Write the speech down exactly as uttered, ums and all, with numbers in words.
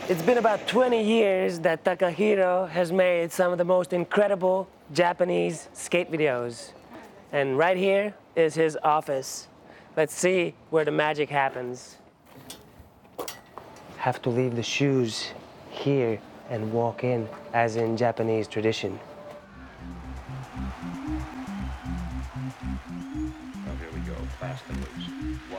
It's been about twenty years that Takahiro has made some of the most incredible Japanese skate videos. And right here is his office. Let's see where the magic happens. Have to leave the shoes here and walk in, as in Japanese tradition.